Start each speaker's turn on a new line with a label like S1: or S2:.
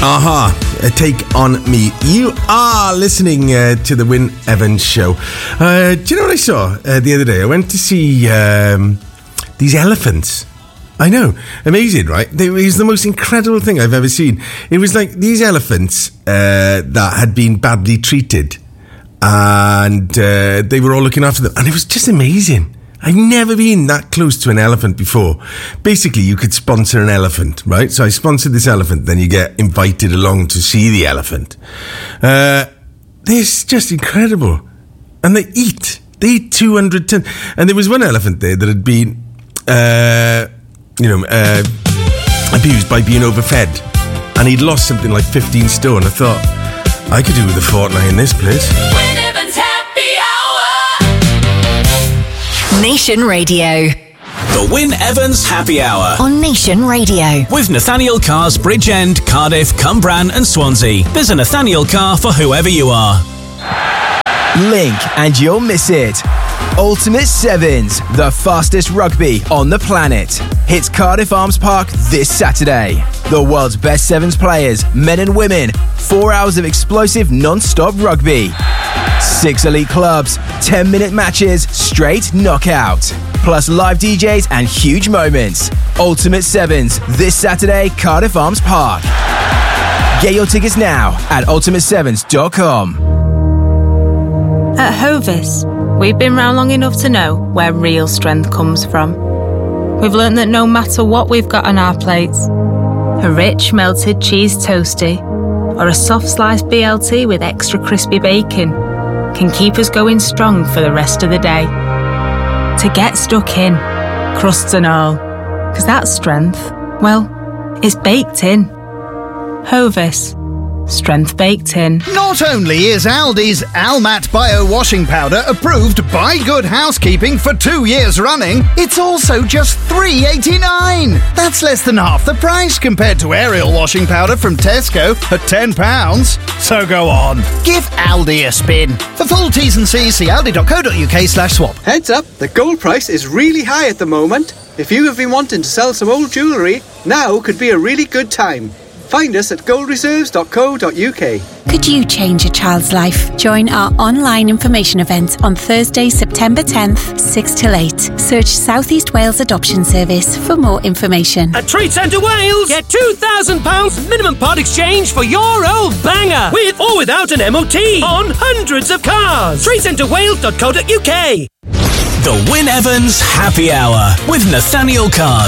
S1: A Take On Me. You are listening to the Wyn Evans Show. Do you know what I saw the other day? I went to see these elephants. I know, amazing, right? It was the most incredible thing I've ever seen. It was like these elephants that had been badly treated, and they were all looking after them, and it was just amazing. I've never been that close to an elephant before. Basically, you could sponsor an elephant, right? So I sponsored this elephant, then you get invited along to see the elephant. It's just incredible. And they eat 200 tons. And there was one elephant there that had been, abused by being overfed. And he'd lost something like 15 stone. I thought, I could do with a fortnight in this place.
S2: Nation Radio.
S3: The Wyn Evans Happy Hour
S2: on Nation Radio.
S3: With Nathaniel Cars Bridgend, Cardiff, Cumbran and Swansea. There's a Nathaniel car for whoever you are.
S4: Link and you'll miss it. Ultimate Sevens, the fastest rugby on the planet, hits Cardiff Arms Park this Saturday. The world's best sevens players, men and women, 4 hours of explosive non-stop rugby. 6 elite clubs, 10-minute matches, straight knockout. Plus live DJs and huge moments. Ultimate Sevens, this Saturday, Cardiff Arms Park. Get your tickets now at ultimate7s.com.
S5: At Hovis, we've been round long enough to know where real strength comes from. We've learnt that no matter what we've got on our plates, a rich melted cheese toastie or a soft sliced BLT with extra crispy bacon can keep us going strong for the rest of the day. To get stuck in, crusts and all, because that strength, well, it's baked in. Hovis. Strength baked in.
S6: Not only is Aldi's Almat Bio Washing Powder approved by Good Housekeeping for 2 years running, it's also just $3.89. That's less than half the price compared to Ariel Washing Powder from Tesco at £10. So go on, give Aldi a spin. For full T's and C's, see aldi.co.uk/swap.
S7: Heads up, the gold price is really high at the moment. If you have been wanting to sell some old jewellery, now could be a really good time. Find us at goldreserves.co.uk.
S8: Could you change a child's life? Join our online information event on Thursday, September 10th, 6 till 8. Search South East Wales Adoption Service for more information.
S9: At Trade Centre Wales, get £2,000 minimum part exchange for your old banger, with or without an MOT, on hundreds of cars. TradeCentreWales.co.uk.
S3: The Wyn Evans Happy Hour with Nathaniel Cars.